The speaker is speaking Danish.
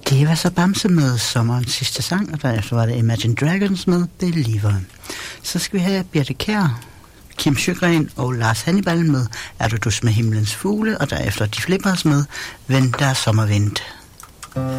Det var så Bamse med sommerens sidste sang, og derefter var det Imagine Dragons med Believer. Så skal vi have Birthe Kjær, Kim Sjögren og Lars Hannibal med Er du dus med himlens fugle, og derefter De Flippers med Wenn der Sommer windt.